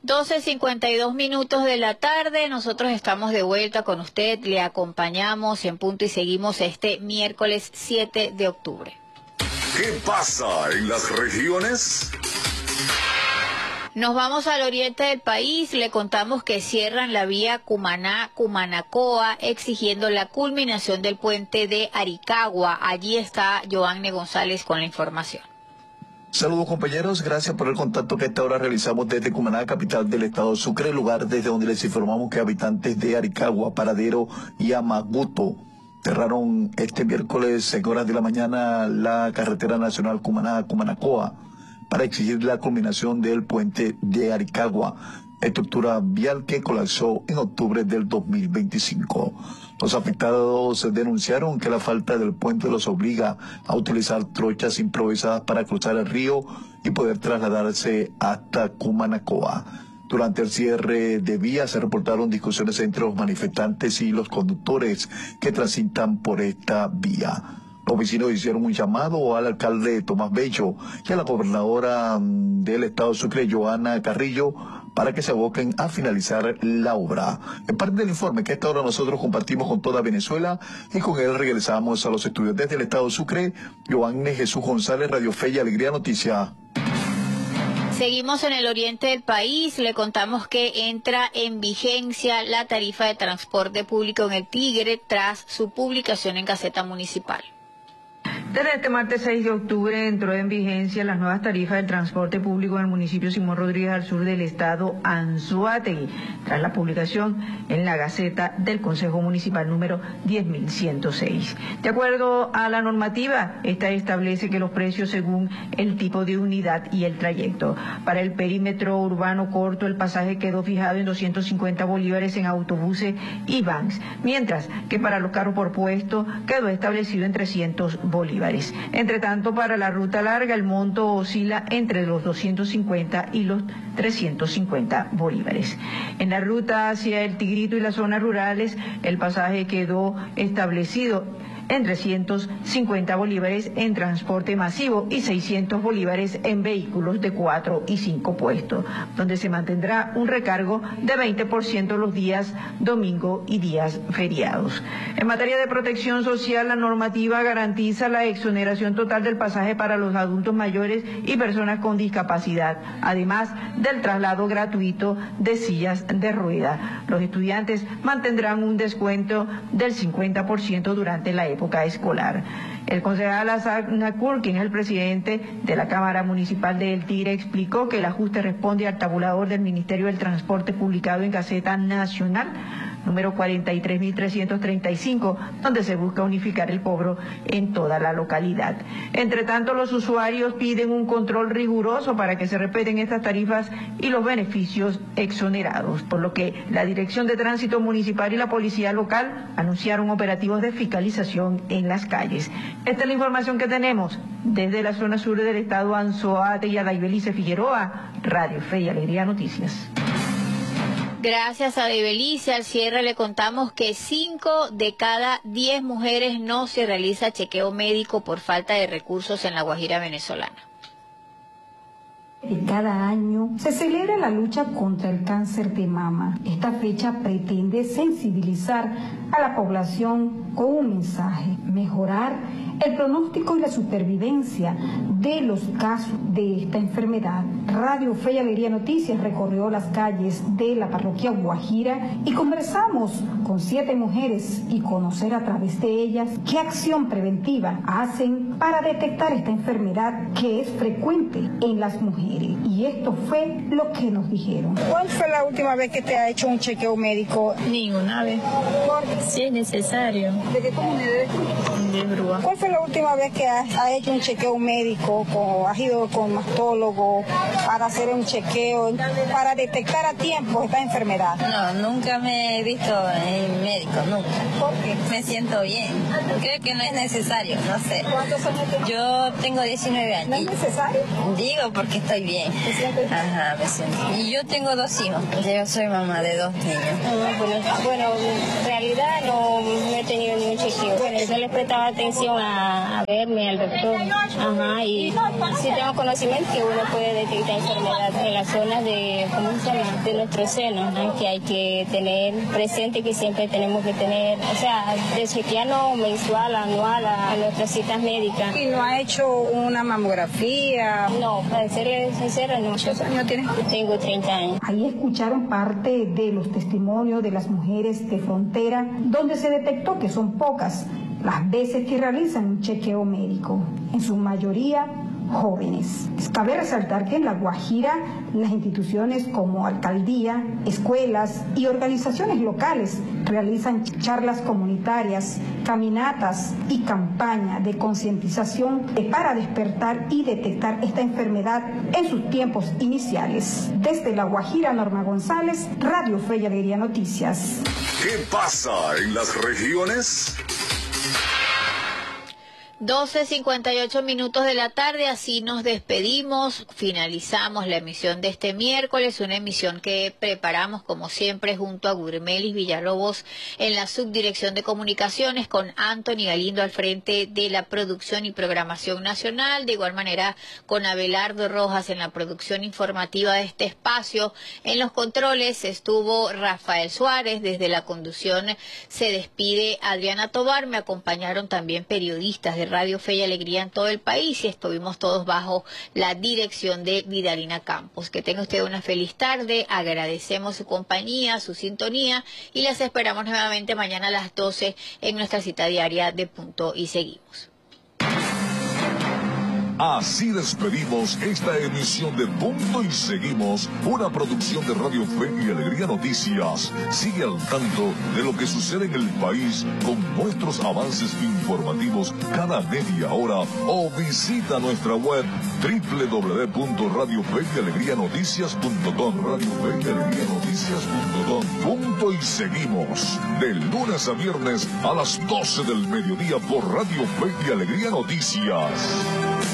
12:52 de la tarde, nosotros estamos de vuelta con usted, le acompañamos en punto y seguimos este miércoles 7 de octubre. ¿Qué pasa en las regiones? Nos vamos al oriente del país, le contamos que cierran la vía Cumaná-Cumanacoa exigiendo la culminación del puente de Aricagua. Allí está Joanne González con la información. Saludos compañeros, gracias por el contacto que a esta hora realizamos desde Cumaná, capital del estado Sucre, lugar desde donde les informamos que habitantes de Aricagua, Paradero y Amaguto cerraron este miércoles en horas de la mañana la carretera nacional Cumaná-Cumanacoa para exigir la culminación del puente de Aricagua, estructura vial que colapsó en octubre del 2025. Los afectados denunciaron que la falta del puente los obliga a utilizar trochas improvisadas para cruzar el río y poder trasladarse hasta Cumanacoa. Durante el cierre de vías se reportaron discusiones entre los manifestantes y los conductores que transitan por esta vía. Los vecinos hicieron un llamado al alcalde Tomás Bello y a la gobernadora del estado Sucre, Joana Carrillo, para que se aboquen a finalizar la obra. En parte del informe que a esta hora nosotros compartimos con toda Venezuela y con él regresamos a los estudios desde el estado Sucre. Joanne Jesús González, Radio Fe y Alegría Noticias. Seguimos en el oriente del país, le contamos que entra en vigencia la tarifa de transporte público en el Tigre tras su publicación en Gaceta Municipal. Desde este martes 6 de octubre entró en vigencia las nuevas tarifas del transporte público en el municipio Simón Rodríguez al sur del estado Anzoátegui, tras la publicación en la Gaceta del Consejo Municipal número 10.106. De acuerdo a la normativa, esta establece que los precios según el tipo de unidad y el trayecto. Para el perímetro urbano corto, el pasaje quedó fijado en 250 bolívares en autobuses y vans, mientras que para los carros por puesto quedó establecido en 300 bolívares. Entre tanto, para la ruta larga el monto oscila entre los 250 y los 350 bolívares. En la ruta hacia el Tigrito y las zonas rurales, el pasaje quedó establecido en 350 bolívares en transporte masivo y 600 bolívares en vehículos de 4 y 5 puestos, donde se mantendrá un recargo de 20% los días domingo y días feriados. En materia de protección social, la normativa garantiza la exoneración total del pasaje para los adultos mayores y personas con discapacidad, además del traslado gratuito de sillas de rueda. Los estudiantes mantendrán un descuento del 50% durante la época escolar. El concejal Azar Nacur, quien es el presidente de la Cámara Municipal de El Tigre, explicó que el ajuste responde al tabulador del Ministerio del Transporte publicado en Gaceta Nacional número 43.335, donde se busca unificar el cobro en toda la localidad. Entre tanto, los usuarios piden un control riguroso para que se respeten estas tarifas y los beneficios exonerados, por lo que la Dirección de Tránsito Municipal y la Policía Local anunciaron operativos de fiscalización en las calles. Esta es la información que tenemos desde la zona sur del estado Anzoátegui y Adaibelice Figueroa, Radio Fe y Alegría Noticias. Gracias a Adaibelice. Al cierre le contamos que 5 de cada 10 mujeres no se realiza chequeo médico por falta de recursos en la Guajira venezolana. Cada año se celebra la lucha contra el cáncer de mama. Esta fecha pretende sensibilizar a la población con un mensaje: mejorar el pronóstico y la supervivencia de los casos de esta enfermedad. Radio Fe y Alegría Noticias recorrió las calles de la parroquia Guajira y conversamos con 7 mujeres y conocer a través de ellas qué acción preventiva hacen para detectar esta enfermedad que es frecuente en las mujeres. Y esto fue lo que nos dijeron. ¿Cuál fue la última vez que te ha hecho un chequeo médico? Ninguna vez. ¿Por qué? Sí, es necesario. ¿De qué comunidad eres tú? De Brúa. ¿Cuál fue la última vez que has hecho un chequeo médico, has ido con mastólogo para hacer un chequeo, para detectar a tiempo esta enfermedad? No, nunca me he visto en médico, nunca. ¿Por qué? Me siento bien. Creo que no es necesario, no sé. ¿Cuántos años tienes? Yo tengo 19 años. ¿No es necesario? Digo porque estoy bien. ¿Te sientes? Ajá, me siento. Y yo tengo 2 hijos. Yo soy mamá de 2 niños. Bueno, en realidad no he tenido ningún chequeo. Bueno, yo les prestaba atención a ver verme al doctor. Ajá, y sí tengo conocimiento que uno puede detectar enfermedad en las zonas de, ¿cómo se llama?, de nuestro seno, ¿no? Que hay que tener presente, que siempre tenemos que tener, o sea, de chequearnos mensual, anual a nuestras citas médicas. ¿Y no ha hecho una mamografía? No, para serle sincera, no. ¿Cuántos años tienes? Tengo 30 años. Ahí escucharon parte de los testimonios de las mujeres de frontera, donde se detectó que son pocas las veces que realizan un chequeo médico, en su mayoría jóvenes. Cabe resaltar que en La Guajira las instituciones como alcaldía, escuelas y organizaciones locales realizan charlas comunitarias, caminatas y campañas de concientización para despertar y detectar esta enfermedad en sus tiempos iniciales. Desde La Guajira, Norma González, Radio Fe y Alegría Noticias. ¿Qué pasa en las regiones? 12:58 de la tarde, así nos despedimos, finalizamos la emisión de este miércoles, una emisión que preparamos como siempre junto a Gurmelis Villalobos en la subdirección de comunicaciones, con Anthony Galindo al frente de la producción y programación nacional, de igual manera con Abelardo Rojas en la producción informativa de este espacio. En los controles estuvo Rafael Suárez, desde la conducción se despide Adriana Tobar, me acompañaron también periodistas de Radio Fe y Alegría en todo el país y estuvimos todos bajo la dirección de Vidalina Campos. Que tenga usted una feliz tarde, agradecemos su compañía, su sintonía y las esperamos nuevamente mañana a las 12 en nuestra cita diaria de Punto y Seguimos. Así despedimos esta emisión de Punto y Seguimos, una producción de Radio Fe y Alegría Noticias. Sigue al tanto de lo que sucede en el país con nuestros avances informativos cada media hora o visita nuestra web www.radiofeyalegrianoticias.com. Punto y Seguimos, de lunes a viernes a las 12 del mediodía por Radio Fe y Alegría Noticias.